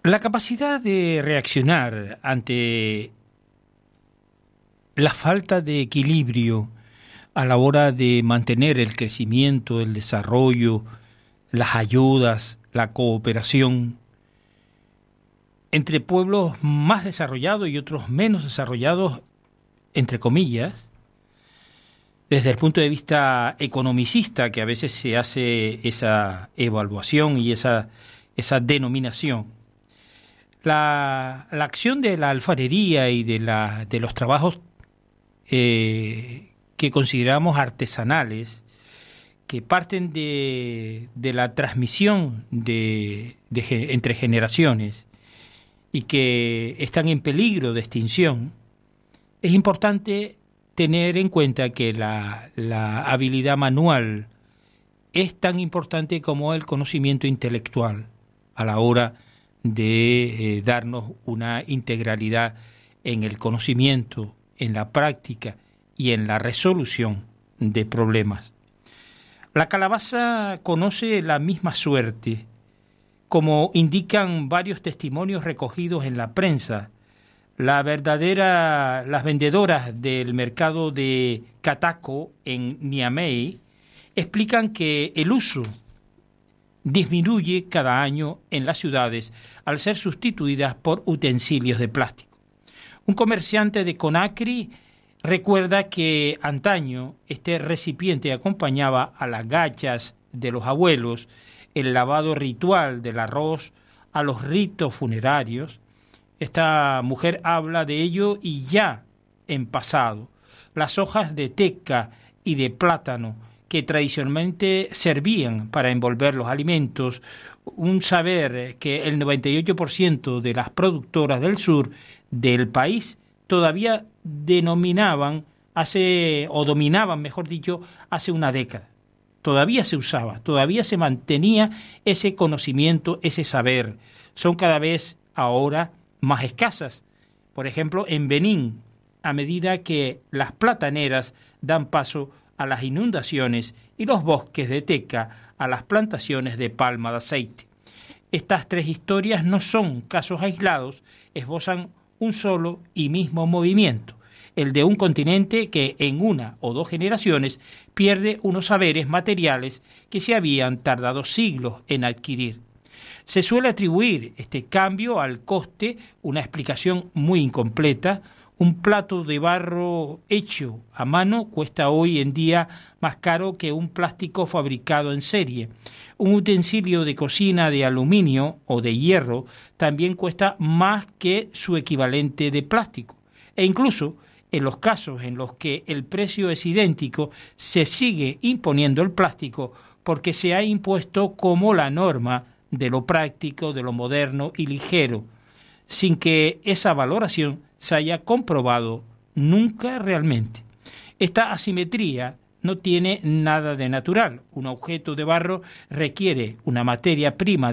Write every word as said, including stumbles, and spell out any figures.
La capacidad de reaccionar ante la falta de equilibrio a la hora de mantener el crecimiento, el desarrollo, las ayudas, la cooperación entre pueblos más desarrollados y otros menos desarrollados, entre comillas, desde el punto de vista economicista, que a veces se hace esa evaluación y esa, esa denominación. La, la acción de la alfarería y de, la, de los trabajos eh, que consideramos artesanales, que parten de, de la transmisión de, de, entre generaciones y que están en peligro de extinción, es importante tener en cuenta que la, la habilidad manual es tan importante como el conocimiento intelectual a la hora de eh, darnos una integralidad en el conocimiento, en la práctica y en la resolución de problemas. La calabaza conoce la misma suerte, como indican varios testimonios recogidos en la prensa. La verdadera, las vendedoras del mercado de Cataco en Niamey explican que el uso disminuye cada año en las ciudades al ser sustituidas por utensilios de plástico. Un comerciante de Conakry recuerda que antaño este recipiente acompañaba a las gachas de los abuelos, el lavado ritual del arroz, a los ritos funerarios. Esta mujer habla de ello y ya en pasado. Las hojas de teca y de plátano que tradicionalmente servían para envolver los alimentos, un saber que el noventa y ocho por ciento de las productoras del sur del país todavía denominaban hace, o dominaban, mejor dicho, hace una década. Todavía se usaba, todavía se mantenía ese conocimiento, ese saber. Son cada vez ahora más escasas. Por ejemplo, en Benín, a medida que las plataneras dan paso a las inundaciones y los bosques de teca a las plantaciones de palma de aceite. Estas tres historias no son casos aislados, esbozan un solo y mismo movimiento, el de un continente que en una o dos generaciones pierde unos saberes materiales que se habían tardado siglos en adquirir. Se suele atribuir este cambio al coste, una explicación muy incompleta. Un plato de barro hecho a mano cuesta hoy en día más caro que un plástico fabricado en serie. Un utensilio de cocina de aluminio o de hierro también cuesta más que su equivalente de plástico. E incluso en los casos en los que el precio es idéntico, se sigue imponiendo el plástico porque se ha impuesto como la norma de lo práctico, de lo moderno y ligero, sin que esa valoración se haya comprobado nunca realmente. Esta asimetría no tiene nada de natural. Un objeto de barro requiere una materia prima